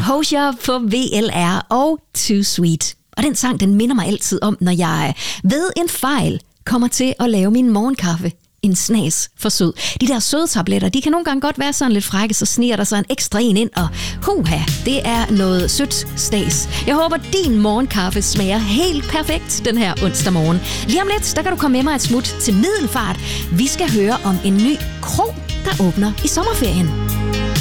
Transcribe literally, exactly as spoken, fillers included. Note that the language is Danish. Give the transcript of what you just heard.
Hozier på V L R og Too Sweet. Og den sang, den minder mig altid om, når jeg ved en fejl kommer til at lave min morgenkaffe en snas for sød. De der søde tabletter, de kan nogle gange godt være sådan lidt frække, så sniger der sig en ekstra en ind, og huha, det er noget sødt stas. Jeg håber, din morgenkaffe smager helt perfekt den her onsdag morgen. Lige om lidt, der kan du komme med mig et smut til Middelfart. Vi skal høre om en ny kro, der åbner i sommerferien.